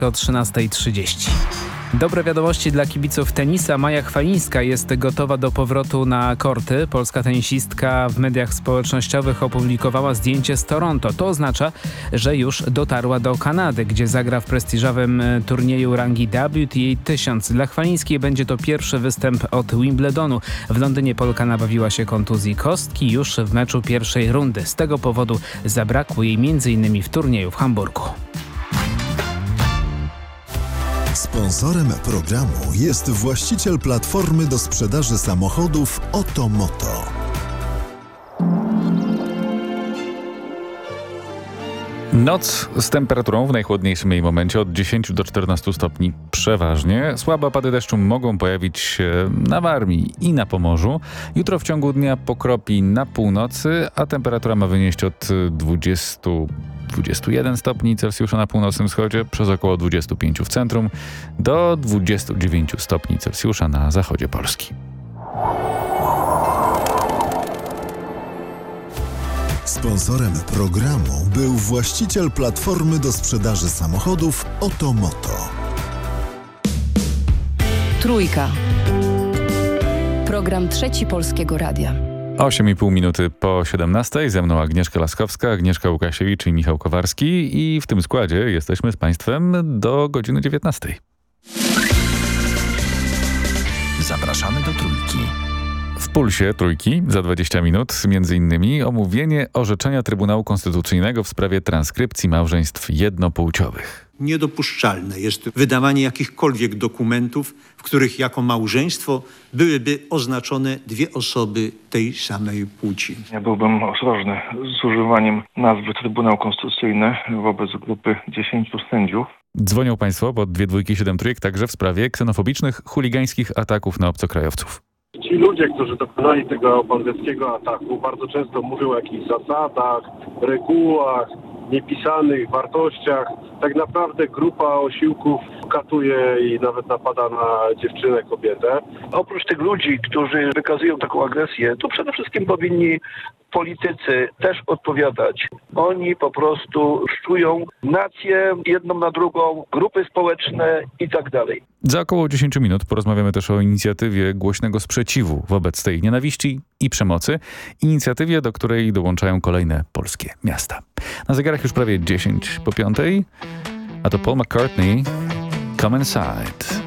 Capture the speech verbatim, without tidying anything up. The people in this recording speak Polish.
o trzynasta trzydzieści. Dobre wiadomości dla kibiców tenisa. Maja Chwalińska jest gotowa do powrotu na korty. Polska tenisistka w mediach społecznościowych opublikowała zdjęcie z Toronto. To oznacza, że już dotarła do Kanady, gdzie zagra w prestiżowym turnieju rangi W T A tysiąc. Dla Chwalińskiej będzie to pierwszy występ od Wimbledonu. W Londynie Polka nabawiła się kontuzji kostki już w meczu pierwszej rundy. Z tego powodu zabrakło jej między innymi w turnieju w Hamburgu. Sponsorem programu jest właściciel platformy do sprzedaży samochodów Otomoto. Noc z temperaturą w najchłodniejszym jej momencie od dziesięciu do czternastu stopni przeważnie. Słabe opady deszczu mogą pojawić się na Warmii i na Pomorzu. Jutro w ciągu dnia pokropi na północy, a temperatura ma wynieść od dwudziestu do dwudziestu jeden stopni Celsjusza na północnym wschodzie, przez około dwudziestu pięciu w centrum, do dwudziestu dziewięciu stopni Celsjusza na zachodzie Polski. Sponsorem programu był właściciel platformy do sprzedaży samochodów Otomoto. Trójka. Program Trzeci Polskiego Radia. osiem i pół minuty po siedemnastej. Ze mną Agnieszka Laskowska, Agnieszka Łukasiewicz i Michał Kowarski. I w tym składzie jesteśmy z Państwem do godziny dziewiętnastej. Zapraszamy do Trójki. W Pulsie Trójki za dwadzieścia minut między innymi omówienie orzeczenia Trybunału Konstytucyjnego w sprawie transkrypcji małżeństw jednopłciowych. Niedopuszczalne jest wydawanie jakichkolwiek dokumentów, w których jako małżeństwo byłyby oznaczone dwie osoby tej samej płci. Ja byłbym ostrożny z używaniem nazwy Trybunał Konstytucyjny wobec grupy dziesięciu sędziów. Dzwonią Państwo pod dwie dwójki siedem trójek także w sprawie ksenofobicznych, chuligańskich ataków na obcokrajowców. Ci ludzie, którzy dokonali tego bandyckiego ataku, bardzo często mówią o jakichś zasadach, regułach, niepisanych wartościach. Tak naprawdę grupa osiłków katuje i nawet napada na dziewczynę, kobietę. Oprócz tych ludzi, którzy wykazują taką agresję, to przede wszystkim powinni politycy też odpowiadać. Oni po prostu szczują nację jedną na drugą, grupy społeczne i tak dalej. Za około dziesięciu minut porozmawiamy też o inicjatywie głośnego sprzeciwu wobec tej nienawiści i przemocy. Inicjatywie, do której dołączają kolejne polskie miasta. Na zegarach już prawie dziesięć po piątej, a to Paul McCartney, Come Inside.